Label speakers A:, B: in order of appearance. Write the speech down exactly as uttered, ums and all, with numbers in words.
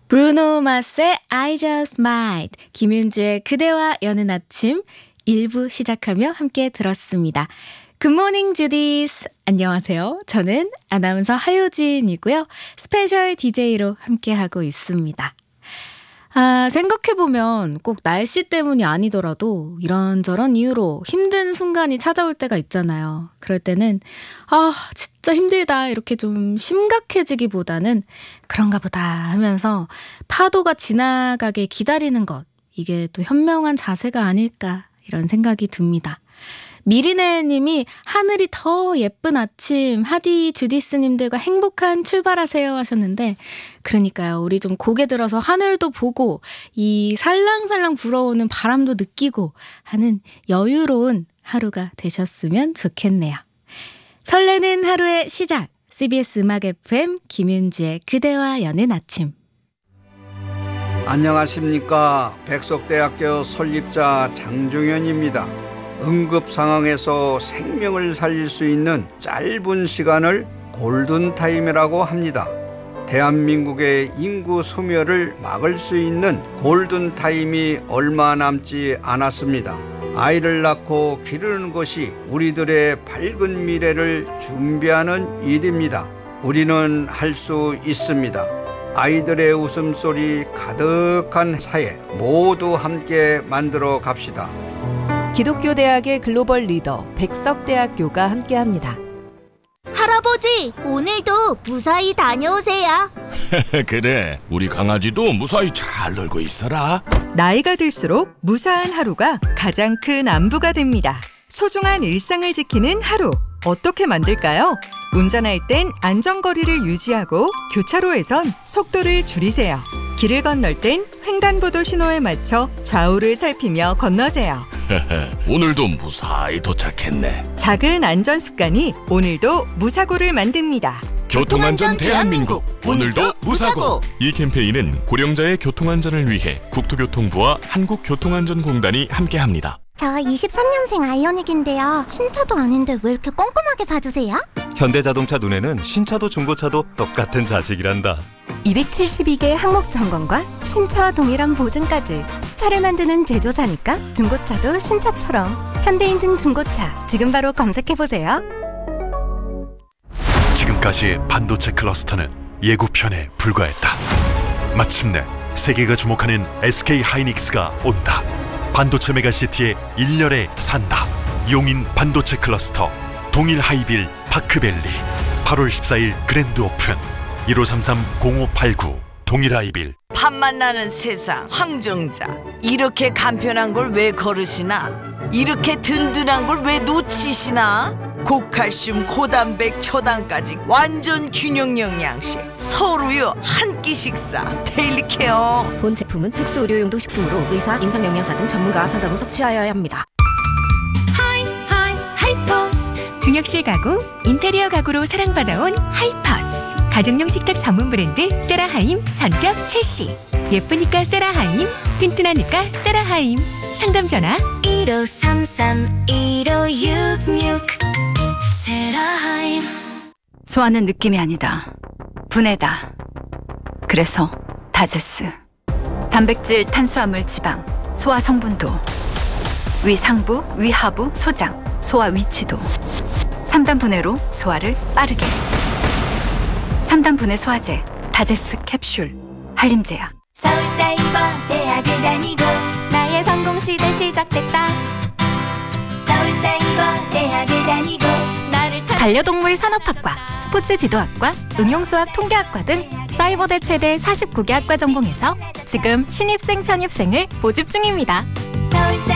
A: 브루노 마스의 I Just Might, 김윤주의 그대와 여는 아침 일 부 시작하며 함께 들었습니다. 굿모닝 주디스, 안녕하세요. 저는 아나운서 하효진이고요. 스페셜 디제이로 함께하고 있습니다. 아, 생각해보면 꼭 날씨 때문이 아니더라도 이런저런 이유로 힘든 순간이 찾아올 때가 있잖아요. 그럴 때는 아, 진짜 힘들다 이렇게 좀 심각해지기보다는 그런가 보다 하면서 파도가 지나가게 기다리는 것, 이게 또 현명한 자세가 아닐까 이런 생각이 듭니다. 미리네 님이 하늘이 더 예쁜 아침, 하디 주디스님들과 행복한 출발하세요 하셨는데, 그러니까요, 우리 좀 고개 들어서 하늘도 보고 이 살랑살랑 불어오는 바람도 느끼고 하는 여유로운 하루가 되셨으면 좋겠네요. 설레는 하루의 시작, 씨비에스 음악 에프엠 김윤주의 그대와 여는 아침.
B: 안녕하십니까. 백석대학교 설립자 장종현입니다. 응급 상황에서 생명을 살릴 수 있는 짧은 시간을 골든타임이라고 합니다. 대한민국의 인구 소멸을 막을 수 있는 골든타임이 얼마 남지 않았습니다. 아이를 낳고 기르는 것이 우리들의 밝은 미래를 준비하는 일입니다. 우리는 할 수 있습니다. 아이들의 웃음소리 가득한 사회 모두 함께 만들어 갑시다.
C: 기독교 대학의 글로벌 리더 백석대학교가 함께합니다.
D: 할아버지, 오늘도 무사히 다녀오세요.
E: 그래, 우리 강아지도 무사히 잘 놀고 있어라.
F: 나이가 들수록 무사한 하루가 가장 큰 안부가 됩니다. 소중한 일상을 지키는 하루, 어떻게 만들까요? 운전할 땐 안전거리를 유지하고 교차로에선 속도를 줄이세요. 길을 건널 땐 횡단보도 신호에 맞춰 좌우를 살피며 건너세요.
E: 오늘도 무사히 도착했네.
F: 작은 안전 습관이 오늘도 무사고를 만듭니다.
E: 교통안전 대한민국, 오늘도 무사고.
G: 이 캠페인은 고령자의 교통안전을 위해 국토교통부와 한국교통안전공단이 함께합니다.
D: 저 이십삼 년생 아이오닉인데요. 신차도 아닌데 왜 이렇게 꼼꼼하게 봐주세요?
H: 현대자동차 눈에는 신차도 중고차도 똑같은 자식이란다.
C: 이백칠십이 개 항목 점검과 신차와 동일한 보증까지. 차를 만드는 제조사니까 중고차도 신차처럼. 현대인증 중고차, 지금 바로 검색해보세요.
I: 지금까지 반도체 클러스터는 예고편에 불과했다. 마침내 세계가 주목하는 에스케이 하이닉스가 온다. 반도체 메가시티의 일렬에 산다. 용인 반도체 클러스터 동일 하이빌 파크밸리 팔월 십사일 그랜드 오픈. 일오삼삼 공오팔구 동일 하이빌.
J: 밥 만나는 세상 황정자, 이렇게 간편한 걸 왜 거르시나? 이렇게 든든한 걸 왜 놓치시나? 고칼슘, 고단백, 초당까지 완전 균형 영양식 서울우유 한 끼 식사 데일리 케어.
K: 본 제품은 특수 의료용도 식품으로 의사, 임상영양사 등 전문가와 상담 후 섭취하여야 합니다.
F: 하이 하이 하이퍼스, 중역실 가구, 인테리어 가구로 사랑받아온 하이퍼스. 가정용 식탁 전문 브랜드 세라하임 전격 출시. 예쁘니까 세라하임, 튼튼하니까 세라하임. 상담 전화
D: 일오삼삼 일오육육 세라하임.
L: 소화는 느낌이 아니다. 분해다. 그래서 다제스. 단백질, 탄수화물, 지방, 소화 성분도, 위상부, 위하부, 소장, 소화 위치도. 삼 단 분해로 소화를 빠르게. 삼 단 분해 소화제 다제스 캡슐. 한림제약.
D: 서울사이버 대학을 다니고 나의 성공 시대 시작됐다. 서울사이버 대학을 다니고 나를 찾...
C: 반려동물 산업학과, 스포츠 지도학과, 응용수학 통계학과 등 사이버대 최대 사십구 개 학과 전공에서 지금 신입생 편입생을 모집 중입니다.
D: 서울사이버